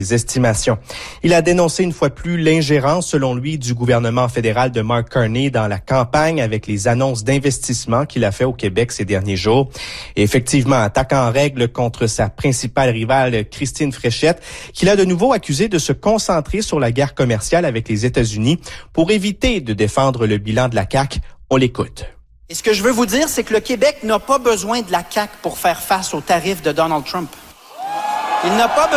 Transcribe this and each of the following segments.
estimations. Il a dénoncé une fois plus l'ingérence, selon lui, du gouvernement fédéral de Mark Carney dans la campagne avec les annonces d'investissement qu'il a fait au Québec ces derniers jours. Et effectivement, attaque en règle contre sa principale rivale, Christine Fréchette, qu'il a de nouveau accusée de se concentrer sur la guerre commerciale avec les États-Unis pour éviter de défendre le bilan de la CAQ. On l'écoute. Et ce que je veux vous dire, c'est que le Québec n'a pas besoin de la CAQ pour faire face aux tarifs de Donald Trump. Il n'a pas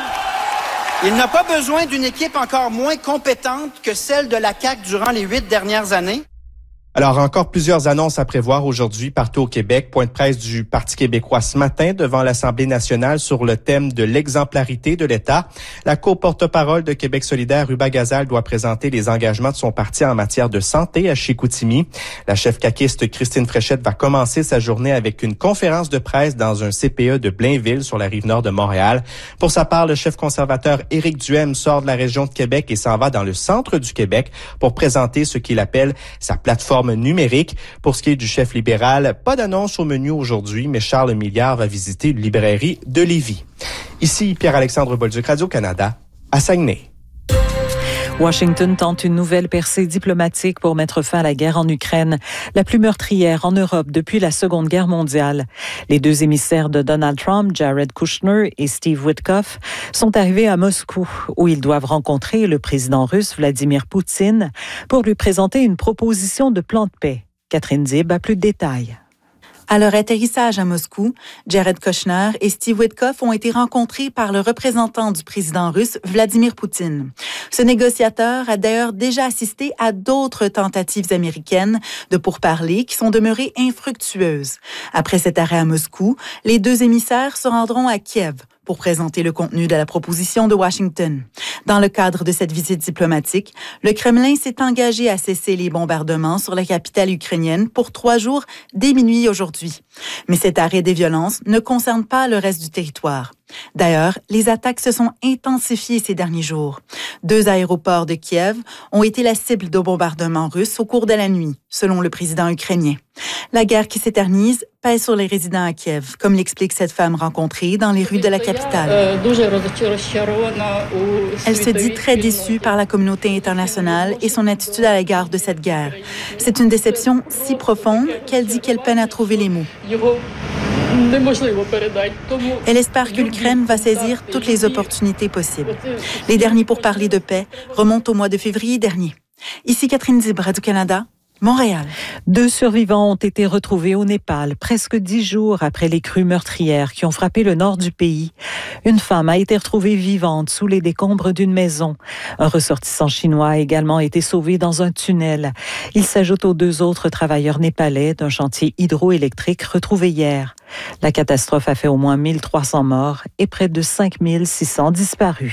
besoin d'une équipe encore moins compétente que celle de la CAQ durant les 8 dernières années. Alors, encore plusieurs annonces à prévoir aujourd'hui partout au Québec. Point de presse du Parti québécois ce matin devant l'Assemblée nationale sur le thème de l'exemplarité de l'État. La co-porte-parole de Québec solidaire, Ruba Gazal, doit présenter les engagements de son parti en matière de santé à Chicoutimi. La chef caquiste Christine Fréchette va commencer sa journée avec une conférence de presse dans un CPE de Blainville sur la rive nord de Montréal. Pour sa part, le chef conservateur Éric Duhem sort de la région de Québec et s'en va dans le centre du Québec pour présenter ce qu'il appelle sa plateforme numérique. Pour ce qui est du chef libéral, pas d'annonce au menu aujourd'hui, mais Charles Milliard va visiter une librairie de Lévis. Ici Pierre-Alexandre Bolduc, Radio-Canada, à Saguenay. Washington tente une nouvelle percée diplomatique pour mettre fin à la guerre en Ukraine, la plus meurtrière en Europe depuis la Seconde Guerre mondiale. Les deux émissaires de Donald Trump, Jared Kushner et Steve Witkoff, sont arrivés à Moscou, où ils doivent rencontrer le président russe Vladimir Poutine pour lui présenter une proposition de plan de paix. Catherine Dib a plus de détails. À leur atterrissage à Moscou, Jared Kushner et Steve Witkoff ont été rencontrés par le représentant du président russe, Vladimir Poutine. Ce négociateur a d'ailleurs déjà assisté à d'autres tentatives américaines de pourparlers qui sont demeurées infructueuses. Après cet arrêt à Moscou, les deux émissaires se rendront à Kiev pour présenter le contenu de la proposition de Washington. Dans le cadre de cette visite diplomatique, le Kremlin s'est engagé à cesser les bombardements sur la capitale ukrainienne pour 3 jours dès minuit aujourd'hui. Mais cet arrêt des violences ne concerne pas le reste du territoire. D'ailleurs, les attaques se sont intensifiées ces derniers jours. 2 aéroports de Kiev ont été la cible de bombardements russes au cours de la nuit, selon le président ukrainien. La guerre qui s'éternise pèse sur les résidents à Kiev, comme l'explique cette femme rencontrée dans les rues de la capitale. Elle se dit très déçue par la communauté internationale et son attitude à l'égard de cette guerre. C'est une déception si profonde qu'elle dit qu'elle peine à trouver les mots. Elle espère que l'Ukraine va saisir toutes les opportunités possibles. Les derniers pourparlers de paix remontent au mois de février dernier. Ici Catherine Dib, Radio-Canada, Montréal. 2 survivants ont été retrouvés au Népal, presque 10 jours après les crues meurtrières qui ont frappé le nord du pays. Une femme a été retrouvée vivante sous les décombres d'une maison. Un ressortissant chinois a également été sauvé dans un tunnel. Il s'ajoute aux 2 autres travailleurs népalais d'un chantier hydroélectrique retrouvé hier. La catastrophe a fait au moins 1300 morts et près de 5600 disparus.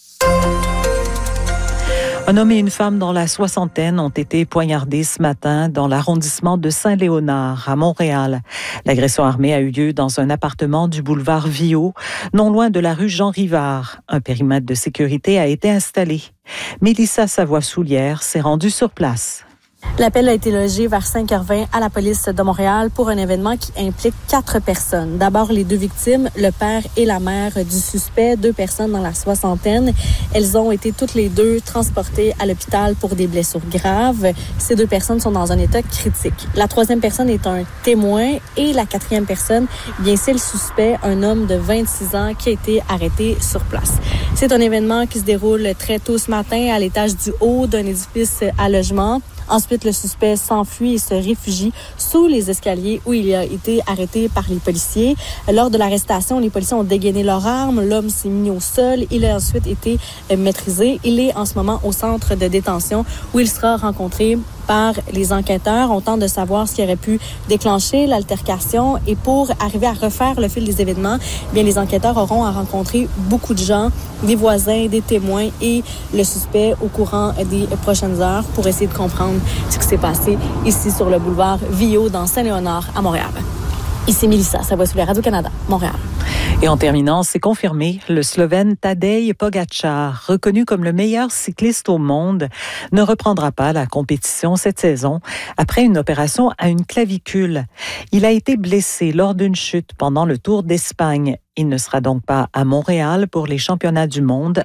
Un homme et une femme dans la soixantaine ont été poignardés ce matin dans l'arrondissement de Saint-Léonard, à Montréal. L'agression armée a eu lieu dans un appartement du boulevard Viau, non loin de la rue Jean-Rivard. Un périmètre de sécurité a été installé. Mélissa Savoie-Soulière s'est rendue sur place. L'appel a été logé vers 5h20 à la police de Montréal pour un événement qui implique 4 personnes. D'abord, les 2 victimes, le père et la mère du suspect, 2 personnes dans la soixantaine. Elles ont été toutes les 2 transportées à l'hôpital pour des blessures graves. Ces 2 personnes sont dans un état critique. La 3e personne est un témoin et la 4e personne, bien c'est le suspect, un homme de 26 ans qui a été arrêté sur place. C'est un événement qui se déroule très tôt ce matin à l'étage du haut d'un édifice à logement. Ensuite, le suspect s'enfuit et se réfugie sous les escaliers où il a été arrêté par les policiers. Lors de l'arrestation, les policiers ont dégainé leurs armes. L'homme s'est mis au sol. Il a ensuite été maîtrisé. Il est en ce moment au centre de détention où il sera rencontré par les enquêteurs. On tente de savoir ce qui aurait pu déclencher l'altercation. Et pour arriver à refaire le fil des événements, bien, les enquêteurs auront à rencontrer beaucoup de gens, des voisins, des témoins et le suspect au courant des prochaines heures pour essayer de comprendre ce qui s'est passé ici sur le boulevard Viau dans Saint-Léonard à Montréal. Ici Mélissa Savoie-Soulière, Radio-Canada, Montréal. Et en terminant, c'est confirmé, le Slovène Tadej Pogačar, reconnu comme le meilleur cycliste au monde, ne reprendra pas la compétition cette saison après une opération à une clavicule. Il a été blessé lors d'une chute pendant le Tour d'Espagne. Il ne sera donc pas à Montréal pour les championnats du monde